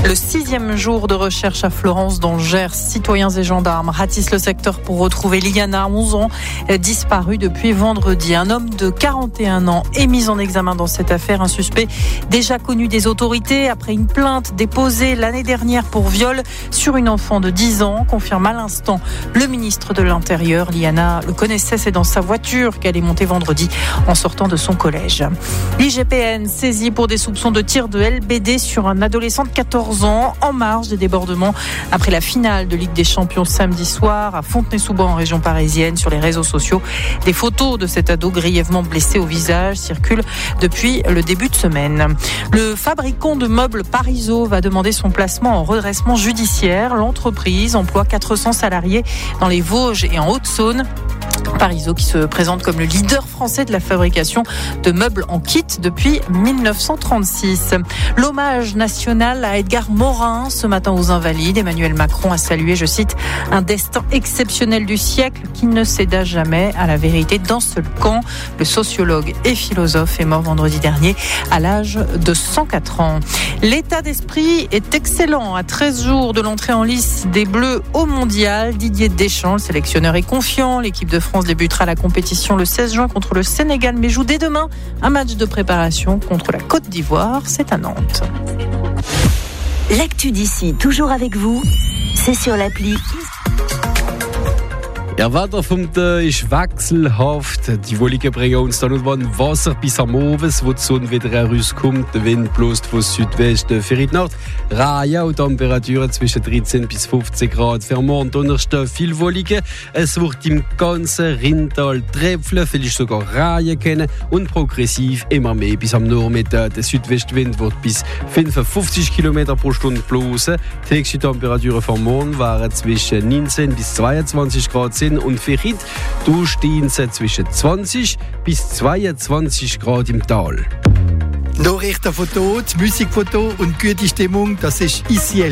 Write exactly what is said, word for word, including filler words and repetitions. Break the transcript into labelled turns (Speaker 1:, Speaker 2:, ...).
Speaker 1: Le sixième jour de recherche à Florence dans le Gers. Citoyens et gendarmes ratissent le secteur pour retrouver Liana, onze ans, disparue depuis vendredi. Un homme de quarante et un ans est mis en examen dans cette affaire. Un suspect déjà connu des autorités après une plainte déposée l'année dernière pour viol sur une enfant de dix ans. Confirme à l'instant le ministre de l'Intérieur. Liana le connaissait, c'est dans sa voiture qu'elle est montée vendredi en sortant de son collège. L'I G P N saisi pour des soupçons de tir de L B D sur un adolescent de quatorze ans en marge des débordements après la finale de Ligue des Champions samedi soir à Fontenay-sous-Bois en région parisienne. Sur les réseaux sociaux, des photos de cet ado grièvement blessé au visage circulent depuis le début de semaine. Le fabricant de meubles Parizeau va demander son placement en redressement judiciaire. L'entreprise emploie quatre cents salariés dans les Vosges et en Haute-Saône. Parizeau qui se présente comme le leader français de la fabrication de meubles en kit depuis dix-neuf cent trente-six. L'hommage national à Edgar Morin ce matin aux Invalides. Emmanuel Macron a salué, je cite, un destin exceptionnel du siècle qui ne céda jamais à la vérité d'un seul camp. Le sociologue et philosophe est mort vendredi dernier à l'âge de cent quatre ans. L'état d'esprit est excellent à treize jours de l'entrée en lice des Bleus au Mondial. Didier Deschamps, le sélectionneur, est confiant. L'équipe de France débutera la compétition le seize juin contre le Sénégal, mais joue dès demain un match de préparation contre la Côte d'Ivoire. C'est à Nantes.
Speaker 2: L'actu d'ici, toujours avec vous, c'est sur l'appli.
Speaker 3: Ja, Wetter vom Tag ist wechselhaft. Die Wolken bringen uns dann und wann Wasser bis am Abend, wo die Sonne wieder herauskommt. Der Wind bläst von Südwesten für die Nacht. Reihe und Temperaturen zwischen dreizehn bis fünfzehn Grad. Für morgen Donnerstag viel Wolken. Es wird im ganzen Rheintal tröpfeln, vielleicht sogar Reihe kennen und progressiv immer mehr bis am Nachmittag. Der Südwestwind wird bis fünfundfünfzig Kilometer pro Stunde blasen. Die höchste Temperaturen für morgen waren zwischen neunzehn bis zweiundzwanzig Grad und für heute stehen sie zwischen zwanzig bis zweiundzwanzig Grad im Tal.
Speaker 4: Nachrichtenfoto, Musikfoto und gute Stimmung, das ist ici